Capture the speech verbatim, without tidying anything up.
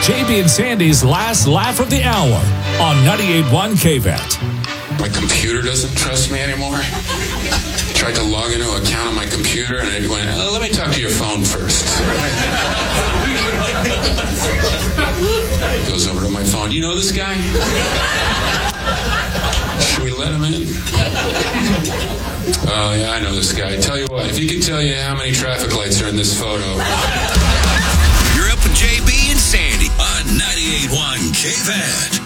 J B and Sandy's last laugh of the hour on ninety-eight point one K V A T. My computer doesn't trust me anymore. Tried to log into an account on my computer, and it went, oh, let me talk to your phone first. Goes over to my phone. You know this guy? Should we let him in? Oh, yeah, I know this guy. Tell you what, if he can tell you how many traffic lights are in this photo. You're up with J B and Sandy on ninety-eight point one K V A T.